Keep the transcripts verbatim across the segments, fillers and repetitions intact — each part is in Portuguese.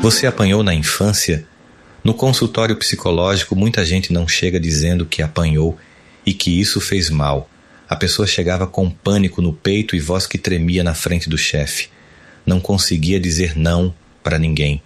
Você apanhou na infância? No consultório psicológico, muita gente não chega dizendo que apanhou e que isso fez mal. A pessoa chegava com pânico no peito e voz que tremia na frente do chefe. Não conseguia dizer não para ninguém.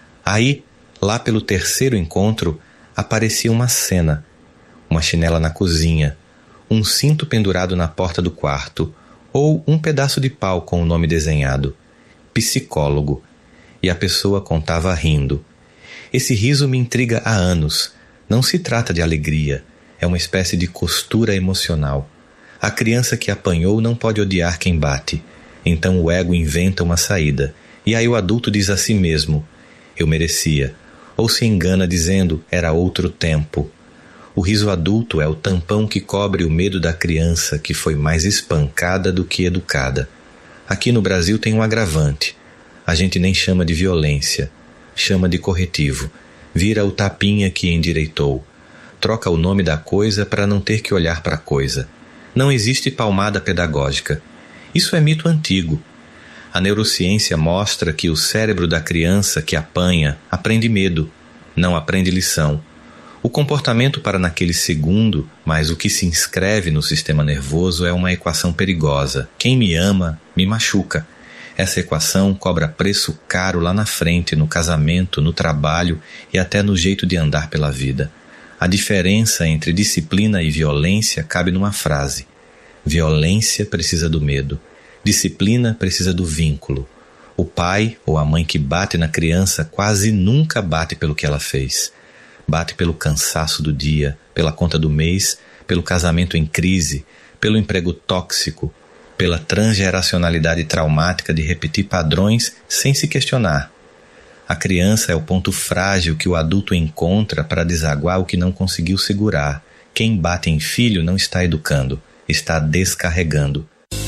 Aí, lá pelo terceiro encontro, aparecia uma cena. Uma chinela na cozinha, um cinto pendurado na porta do quarto, ou um pedaço de pau com o nome desenhado. Psicólogo. E a pessoa contava rindo. Esse riso me intriga há anos. Não se trata de alegria. É uma espécie de costura emocional. A criança que apanhou não pode odiar quem bate. Então o ego inventa uma saída. E aí o adulto diz a si mesmo: eu merecia. Ou se engana dizendo: era outro tempo. O riso adulto é o tampão que cobre o medo da criança que foi mais espancada do que educada. Aqui no Brasil tem um agravante. A gente nem chama de violência, chama de corretivo. Vira o tapinha que endireitou. Troca o nome da coisa para não ter que olhar para a coisa. Não existe palmada pedagógica. Isso é mito antigo. A neurociência mostra que o cérebro da criança que apanha aprende medo, não aprende lição. O comportamento para naquele segundo, mas o que se inscreve no sistema nervoso é uma equação perigosa. Quem me ama, me machuca. Essa equação cobra preço caro lá na frente, no casamento, no trabalho e até no jeito de andar pela vida. A diferença entre disciplina e violência cabe numa frase. Violência precisa do medo. Disciplina precisa do vínculo. O pai ou a mãe que bate na criança quase nunca bate pelo que ela fez. Bate pelo cansaço do dia, pela conta do mês, pelo casamento em crise, pelo emprego tóxico, pela transgeracionalidade traumática de repetir padrões sem se questionar. A criança é o ponto frágil que o adulto encontra para desaguar o que não conseguiu segurar. Quem bate em filho não está educando, está descarregando.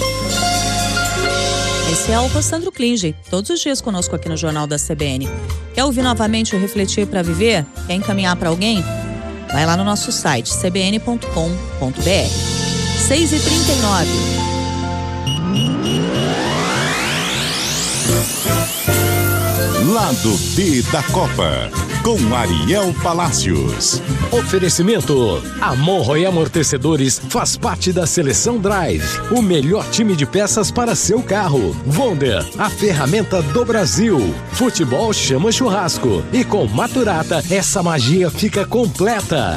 Esse é o Rossandro Klinge, todos os dias conosco aqui no Jornal da C B N. Quer ouvir novamente o Refletir para Viver? Quer encaminhar para alguém? Vai lá no nosso site, c b n ponto com ponto b r. seis e trinta e nove. Lado B da Copa, com Ariel Palacios. Oferecimento: Amorro e Amortecedores faz parte da Seleção Drive, o melhor time de peças para seu carro. Wonder, a ferramenta do Brasil. Futebol chama churrasco. E com Maturata, essa magia fica completa.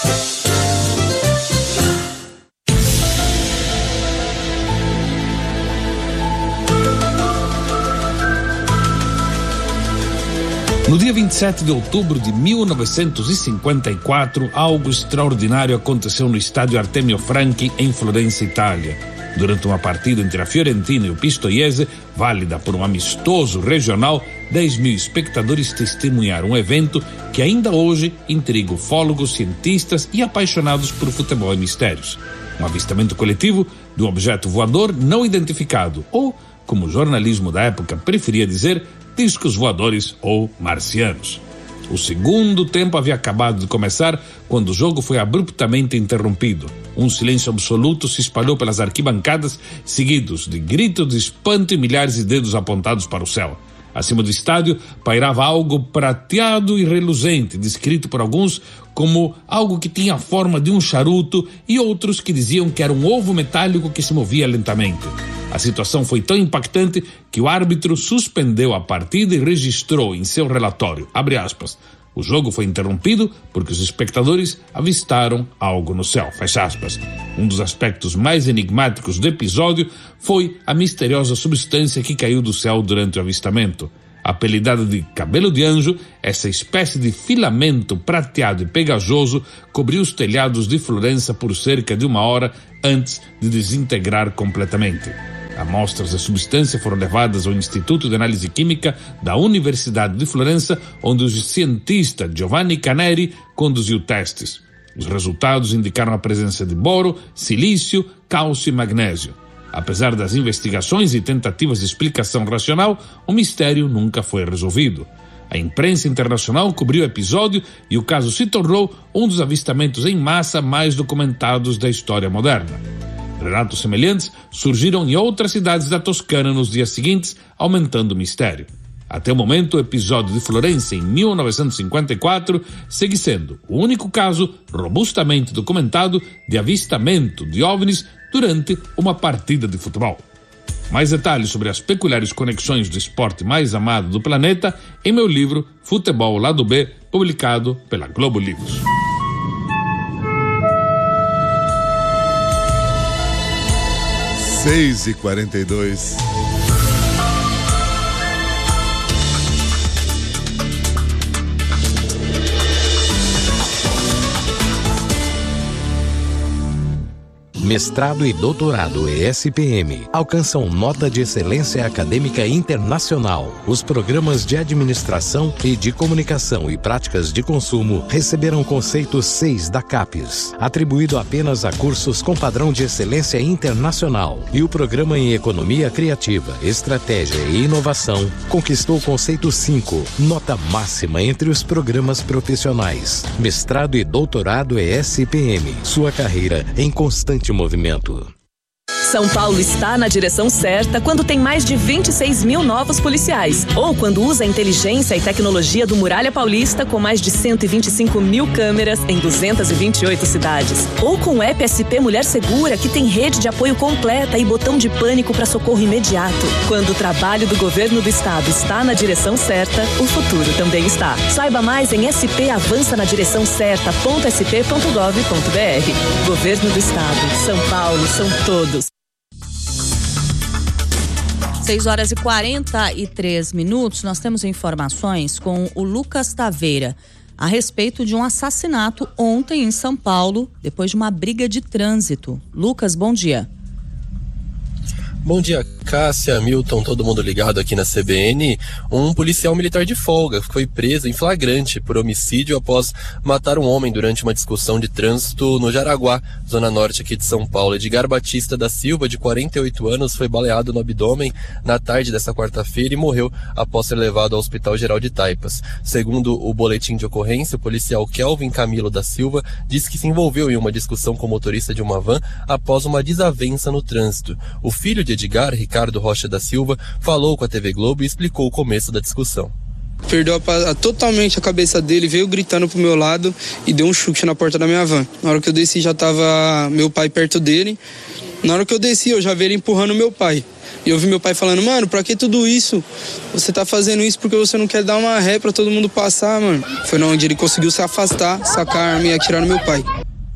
No dia vinte e sete de outubro de mil novecentos e cinquenta e quatro, algo extraordinário aconteceu no estádio Artemio Franchi, em Florença, Itália. Durante uma partida entre a Fiorentina e o Pistoiese, válida por um amistoso regional, dez mil espectadores testemunharam um evento que ainda hoje intriga ufólogos, cientistas e apaixonados por futebol e mistérios. Um avistamento coletivo de um objeto voador não identificado, ou, como o jornalismo da época preferia dizer, discos voadores ou marcianos. O segundo tempo havia acabado de começar quando o jogo foi abruptamente interrompido. Um silêncio absoluto se espalhou pelas arquibancadas, seguidos de gritos de espanto e milhares de dedos apontados para o céu. Acima do estádio pairava algo prateado e reluzente, descrito por alguns como algo que tinha a forma de um charuto e outros que diziam que era um ovo metálico que se movia lentamente. A situação foi tão impactante que o árbitro suspendeu a partida e registrou em seu relatório, abre aspas, o jogo foi interrompido porque os espectadores avistaram algo no céu, fecha aspas. Um dos aspectos mais enigmáticos do episódio foi a misteriosa substância que caiu do céu durante o avistamento. Apelidada de cabelo de anjo, essa espécie de filamento prateado e pegajoso cobriu os telhados de Florença por cerca de uma hora antes de desintegrar completamente. Amostras da substância foram levadas ao Instituto de Análise Química da Universidade de Florença, onde o cientista Giovanni Caneri conduziu testes. Os resultados indicaram a presença de boro, silício, cálcio e magnésio. Apesar das investigações e tentativas de explicação racional, o mistério nunca foi resolvido. A imprensa internacional cobriu o episódio e o caso se tornou um dos avistamentos em massa mais documentados da história moderna. Relatos semelhantes surgiram em outras cidades da Toscana nos dias seguintes, aumentando o mistério. Até o momento, o episódio de Florença em mil novecentos e cinquenta e quatro segue sendo o único caso robustamente documentado de avistamento de OVNIs durante uma partida de futebol. Mais detalhes sobre as peculiares conexões do esporte mais amado do planeta em meu livro Futebol Lado B, publicado pela Globo Livros. seis e quarenta e dois. Mestrado e doutorado E S P M alcançam nota de excelência acadêmica internacional. Os programas de administração e de comunicação e práticas de consumo receberam conceito seis da CAPES, atribuído apenas a cursos com padrão de excelência internacional. E o programa em economia criativa, estratégia e inovação conquistou conceito cinco, nota máxima entre os programas profissionais. Mestrado e doutorado E S P M, sua carreira em constante movimento. São Paulo está na direção certa quando tem mais de vinte e seis mil novos policiais. Ou quando usa a inteligência e tecnologia do Muralha Paulista com mais de cento e vinte e cinco mil câmeras em duzentas e vinte e oito cidades. Ou com o app S P Mulher Segura, que tem rede de apoio completa e botão de pânico para socorro imediato. Quando o trabalho do governo do estado está na direção certa, o futuro também está. Saiba mais em s p avança na direção certa ponto s p ponto gov ponto b r. Governo do Estado. São Paulo são todos. seis horas e quarenta e três minutos, nós temos informações com o Lucas Taveira a respeito de um assassinato ontem em São Paulo, depois de uma briga de trânsito. Lucas, bom dia. Bom dia, Cássia, Milton, todo mundo ligado aqui na C B N. Um policial militar de folga foi preso em flagrante por homicídio após matar um homem durante uma discussão de trânsito no Jaraguá, zona norte aqui de São Paulo. Edgar Batista da Silva, de quarenta e oito anos, foi baleado no abdômen na tarde desta quarta-feira e morreu após ser levado ao Hospital Geral de Taipas. Segundo o boletim de ocorrência, o policial Kelvin Camilo da Silva disse que se envolveu em uma discussão com o motorista de uma van após uma desavença no trânsito. O filho de Edgar, Ricardo Rocha da Silva, falou com a T V Globo e explicou o começo da discussão. Perdeu a, a, totalmente a cabeça dele, veio gritando pro meu lado e deu um chute na porta da minha van. Na hora que eu desci já tava meu pai perto dele. Na hora que eu desci eu já vi ele empurrando meu pai. E eu vi meu pai falando, mano, pra que tudo isso? Você tá fazendo isso porque você não quer dar uma ré pra todo mundo passar, mano. Foi onde ele conseguiu se afastar, sacar a arma e atirar no meu pai.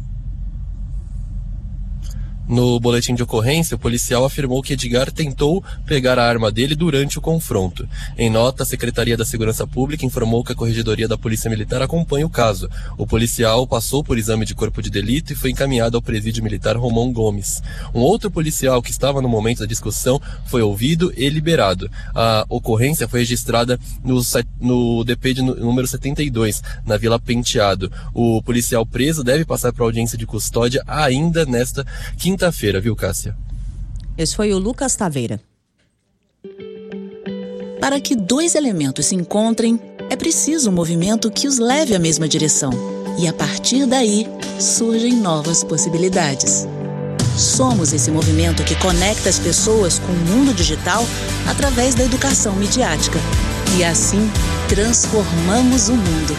No boletim de ocorrência, o policial afirmou que Edgar tentou pegar a arma dele durante o confronto. Em nota, a Secretaria da Segurança Pública informou que a Corregedoria da Polícia Militar acompanha o caso. O policial passou por exame de corpo de delito e foi encaminhado ao presídio militar Romão Gomes. Um outro policial que estava no momento da discussão foi ouvido e liberado. A ocorrência foi registrada no, no D P de número setenta e dois, na Vila Penteado. O policial preso deve passar para audiência de custódia ainda nesta quinta Quinta-feira, viu, Cássia? Esse foi o Lucas Taveira. Para que dois elementos se encontrem, é preciso um movimento que os leve à mesma direção. E a partir daí, surgem novas possibilidades. Somos esse movimento que conecta as pessoas com o mundo digital através da educação midiática. E assim, transformamos o mundo.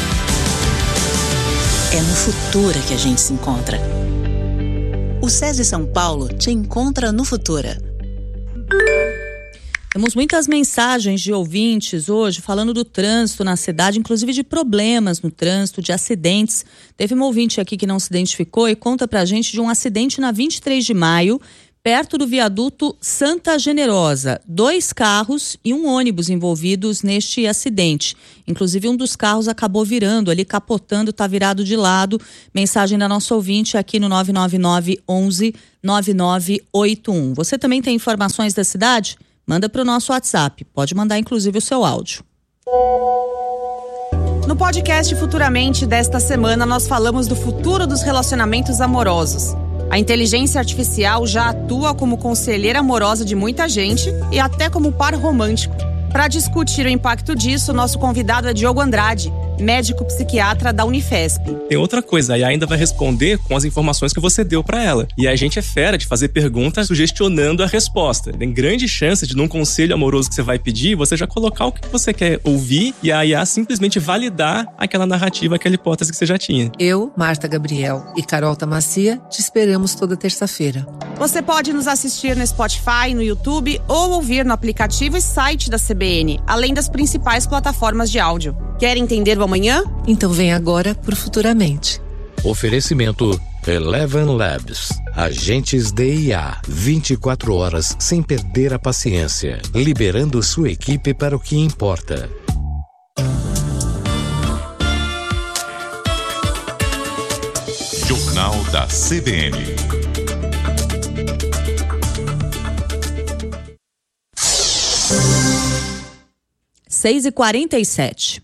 É no Futura que a gente se encontra. O SESI São Paulo te encontra no Futura. Temos muitas mensagens de ouvintes hoje falando do trânsito na cidade, inclusive de problemas no trânsito, de acidentes. Teve um ouvinte aqui que não se identificou e conta pra gente de um acidente na vinte e três de maio, perto do viaduto Santa Generosa. Dois carros e um ônibus envolvidos neste acidente. Inclusive um dos carros acabou virando ali, capotando, tá virado de lado. Mensagem da nossa ouvinte aqui no nove nove nove, onze, nove nove oito um. Você também tem informações da cidade? Manda para o nosso WhatsApp. Pode mandar inclusive o seu áudio. No podcast Futuramente desta semana, nós falamos do futuro dos relacionamentos amorosos. A inteligência artificial já atua como conselheira amorosa de muita gente e até como par romântico. Para discutir o impacto disso, nosso convidado é Diogo Andrade, médico psiquiatra da Unifesp. Tem outra coisa, a I A ainda vai responder com as informações que você deu para ela. E a gente é fera de fazer perguntas sugestionando a resposta. Tem grande chance de, num conselho amoroso que você vai pedir, você já colocar o que você quer ouvir e a I A simplesmente validar aquela narrativa, aquela hipótese que você já tinha. Eu, Marta Gabriel e Carol Tamacia te esperamos toda terça-feira. Você pode nos assistir no Spotify, no YouTube ou ouvir no aplicativo e site da C B N, além das principais plataformas de áudio. Quer entender o amanhã? Então vem agora pro Futuramente. Oferecimento Eleven Labs. Agentes de I A. vinte e quatro horas sem perder a paciência. Liberando sua equipe para o que importa. Jornal da C B N. seis e quarenta e sete.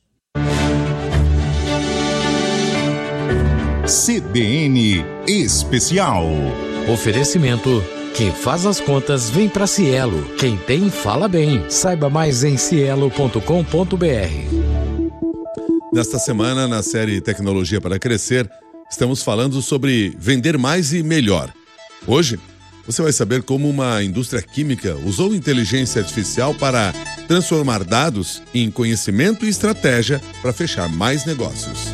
C B N Especial. Oferecimento. Quem faz as contas vem pra Cielo. Quem tem, fala bem. Saiba mais em cielo ponto com ponto b r. Nesta semana, na série Tecnologia para Crescer, estamos falando sobre vender mais e melhor. Hoje, você vai saber como uma indústria química usou inteligência artificial para transformar dados em conhecimento e estratégia para fechar mais negócios.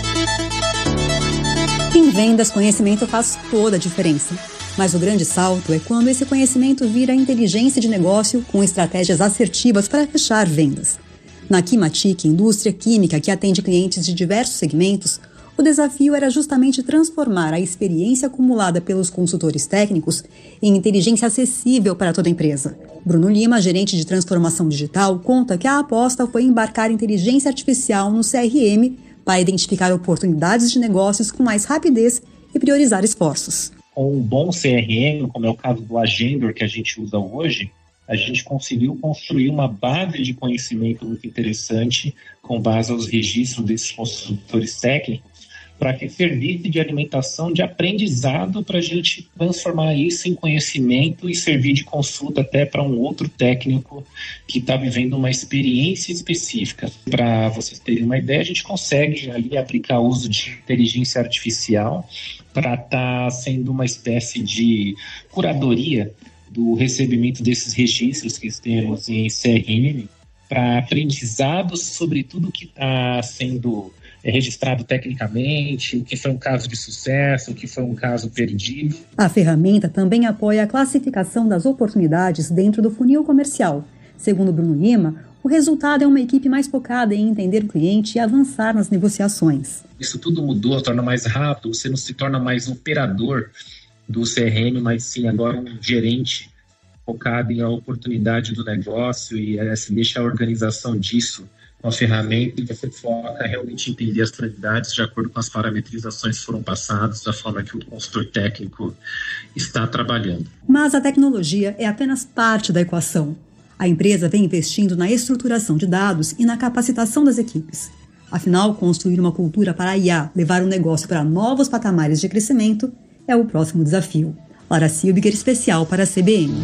Em vendas, conhecimento faz toda a diferença. Mas o grande salto é quando esse conhecimento vira inteligência de negócio com estratégias assertivas para fechar vendas. Na Quimatic, indústria química que atende clientes de diversos segmentos, o desafio era justamente transformar a experiência acumulada pelos consultores técnicos em inteligência acessível para toda a empresa. Bruno Lima, gerente de transformação digital, conta que a aposta foi embarcar inteligência artificial no C R M para identificar oportunidades de negócios com mais rapidez e priorizar esforços. Com um bom C R M, como é o caso do Agendor que a gente usa hoje, a gente conseguiu construir uma base de conhecimento muito interessante com base aos registros desses consultores técnicos, para que servisse de alimentação, de aprendizado, para a gente transformar isso em conhecimento e servir de consulta até para um outro técnico que está vivendo uma experiência específica. Para vocês terem uma ideia, a gente consegue ali aplicar o uso de inteligência artificial para estar tá sendo uma espécie de curadoria do recebimento desses registros que temos em C R M, para aprendizados sobre tudo que está sendo é registrado tecnicamente, o que foi um caso de sucesso, o que foi um caso perdido. A ferramenta também apoia a classificação das oportunidades dentro do funil comercial. Segundo Bruno Lima, o resultado é uma equipe mais focada em entender o cliente e avançar nas negociações. Isso tudo mudou, torna mais rápido, você não se torna mais um operador do C R M, mas sim agora um gerente focado em a oportunidade do negócio e assim, deixa a organização disso uma ferramenta e você foca realmente entender as prioridades de acordo com as parametrizações que foram passadas, da forma que o consultor técnico está trabalhando. Mas a tecnologia é apenas parte da equação. A empresa vem investindo na estruturação de dados e na capacitação das equipes. Afinal, construir uma cultura para a I A levar o negócio para novos patamares de crescimento é o próximo desafio. Lara Silbiger, especial para a C B N.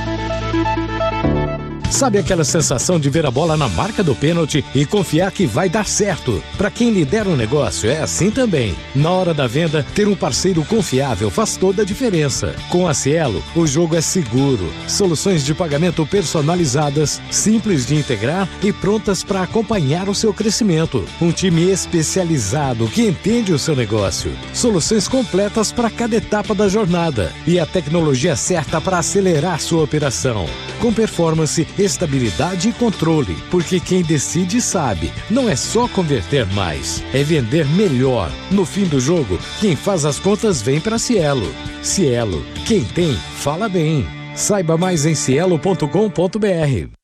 Sabe aquela sensação de ver a bola na marca do pênalti e confiar que vai dar certo? Para quem lidera um negócio é assim também. Na hora da venda, ter um parceiro confiável faz toda a diferença. Com a Cielo, o jogo é seguro. Soluções de pagamento personalizadas, simples de integrar e prontas para acompanhar o seu crescimento. Um time especializado que entende o seu negócio. Soluções completas para cada etapa da jornada. E a tecnologia certa para acelerar sua operação. Com performance, estabilidade e controle, porque quem decide sabe, não é só converter mais, é vender melhor. No fim do jogo, quem faz as contas vem para Cielo. Cielo, quem tem, fala bem. Saiba mais em cielo ponto com ponto b r.